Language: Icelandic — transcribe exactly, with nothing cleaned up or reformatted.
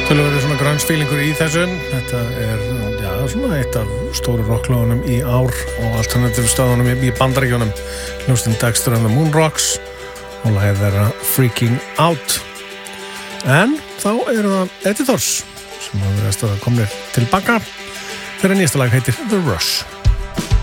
Tölurverið svona grunge-feelingur í þessum. Þetta er, já, svona eitt af stóru rocklögunum í ár og alternative stöðunum í Bandaríkjunum. Hljómsveitin Dexter and the Moonrocks og lagið þeirra Freaking Out. En þá eru það Editors sem hafa verið að komnir tilbaka. Þeirra nýjasta lag heitir The Rush.